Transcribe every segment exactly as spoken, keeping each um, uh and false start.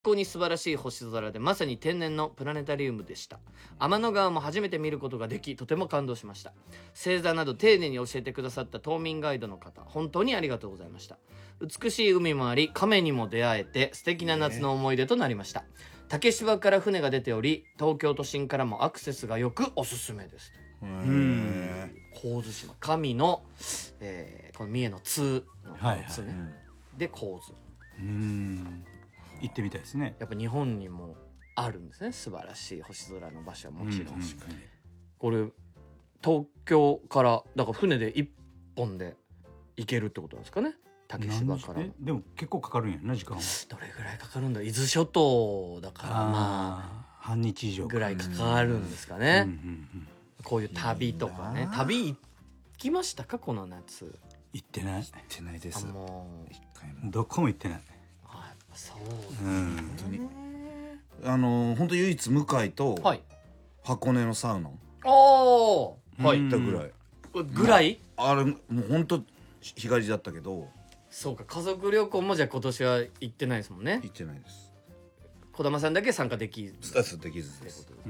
最高に素晴らしい星空でまさに天然のプラネタリウムでした。天の川も初めて見ることができ、とても感動しました。星座など丁寧に教えてくださった島民ガイドの方、本当にありがとうございました。美しい海もあり、亀にも出会えて素敵な夏の思い出となりました。竹芝から船が出ており、東京都心からもアクセスがよくおすすめです。 うん。 神津島、神の、えー、この三重の津の津ね、はいはい、で神津。 うん、行ってみたいですね。 やっぱ日本にもあるんですね、素晴らしい星空の場所はもちろん、うん、 確かにこれ東京からだから船で一本で行けるってことなんですかね、竹芝から。 でも結構かかるんやな、時間は。 どれぐらいかかるんだ、伊豆諸島だからまあ半日以上ぐらいかかるんですかね、 うんうんうん、 こういう旅とかね。旅行きましたか、この夏。 行ってない。 行ってないです。 もう一回もどこも行ってない。 あ、やっぱそうですね、 うん、 本当にあの本当唯一向井と箱根のサウナ、 おー、はい、 行ったぐらいぐらい、 まあ、あれもう本当日帰りだったけど。 そうか、家族旅行もじゃあ今年は行ってないですもんね。 行ってないです。 児玉さんだけ参加できず。 スタスできずです。 うん、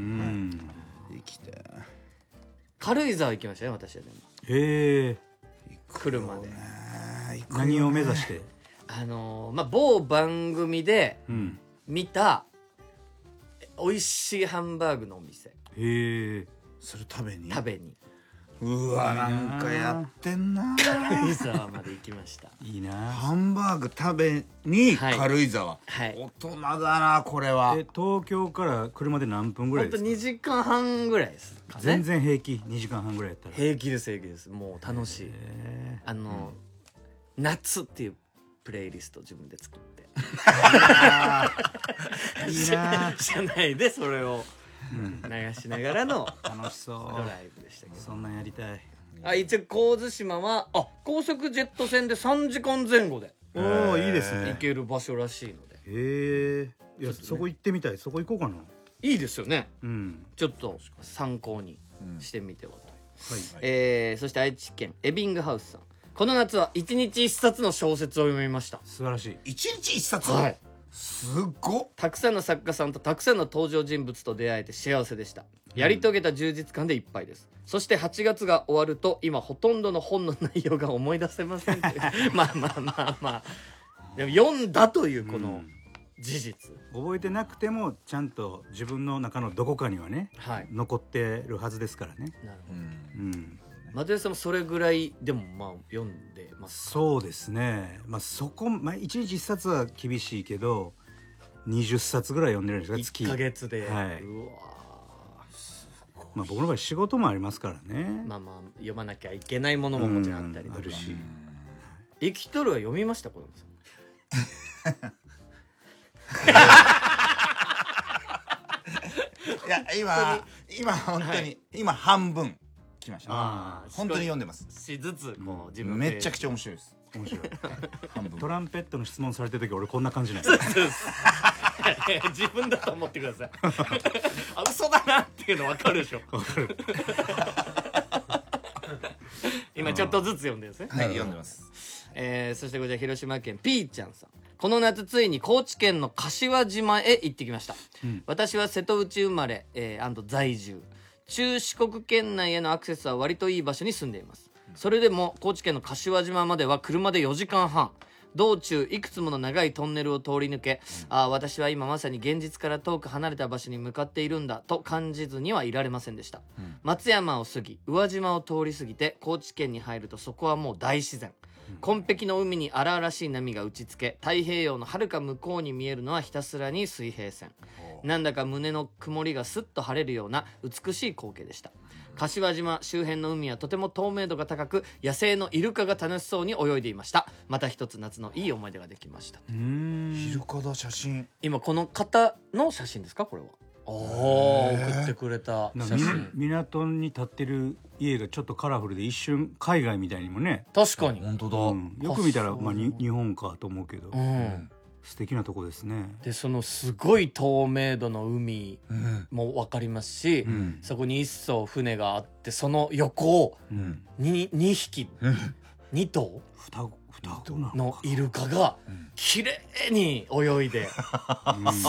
はい、行きたい。 軽井沢行きましたね、私は。でもへえ、 車で何を目指して？ あのー、まあ某番組で見た美味しいハンバーグのお店、 へえ、 それ食べに食べにうわ、なんかやってんな。 軽井沢まで行きました。 いいな。 ハンバーグ食べに軽井沢、 はい、 大人だなこれは。 え、東京から車で何分ぐらいですか？ ほんとにじかんはんぐらいですかね。 全然平気。にじかんはんぐらいやったら平気です、平気です。もう楽しい。あの、うん、夏っていうプレイリスト自分で作っていいな。 車内でそれを流しながらの楽しそうドライブでしたけど。 そんなんやりたい。 あ、一応神津島はあ高速ジェット船でさんじかんぜん後でおお、いいですね。 行ける場所らしいので。 へえ、いや、ね、そこ行ってみたい。そこ行こうかな。 いいですよね、 うん、 ちょっと参考にしてみてはと、 うん、はい、 えー、そして愛知県エビングハウスさん、この夏は一日一冊の小説を読みました。 素晴らしい。 一日一冊、 はい、 すっご。 たくさんの作家さんとたくさんの登場人物と出会えて幸せでした。やり遂げた充実感でいっぱいです、うん、そしてはちがつが終わると今ほとんどの本の内容が思い出せませんまあまあまあまあ、でも読んだというこの事実、 うん、覚えてなくてもちゃんと自分の中のどこかにはね、はい、残ってるはずですからね。 なるほど、 うん、 又吉さんもそれぐらいでもまあ読んでますか？ そうですね、まあ、そこ、まあ、いちにちいっさつは厳しいけどにじゅっさつぐらい読んでるんですか、月いっかげつで、 はい、 うわ、 まあ、僕の場合仕事もありますからね。 まあまあ読まなきゃいけないものももちろんあったりとか、 あるし。 生きとるは読みました、これいや今今本当に、はい、今半分来ました。あ、本当に読んでます。 しずつこう自分めちゃくちゃ面白いです。 面白い半分。トランペットの質問されてる時俺こんな感じなんです自分だと思ってくださいあ、嘘だなっていうの分かるでしょ分かる今ちょっとずつ読んでるんですね。 はい、読んでます。 えー、そしてこちら広島県ピーちゃんさん、この夏ついに高知県の柏島へ行ってきました、うん、私は瀬戸内生まれ、えー、在住、中四国圏内へのアクセスは割といい場所に住んでいます。それでも高知県の柏島までは車でよじかんはん、道中いくつもの長いトンネルを通り抜け、うん、あ、私は今まさに現実から遠く離れた場所に向かっているんだと感じずにはいられませんでした、うん、松山を過ぎ宇和島を通り過ぎて高知県に入るとそこはもう大自然、紺碧の海に荒々しい波が打ちつけ、太平洋の遥か向こうに見えるのはひたすらに水平線、なんだか胸の曇りがスッと晴れるような美しい光景でした。柏島周辺の海はとても透明度が高く、野生のイルカが楽しそうに泳いでいました。また一つ夏のいい思い出ができました。 うーん、イルカだ。写真、 今この方の写真ですか、これは。おー、送ってくれた写真。 港に立ってる家がちょっとカラフルで一瞬海外みたいにもね。 確かに本当だ、 うん、よく見たら、まあ、に日本かと思うけど、 うん、 素敵なとこですね。 でそのすごい透明度の海も分かりますし、うん、そこに一艘船があってその横を 2, 2匹に頭双子双子なのイルカが綺麗に泳いで、す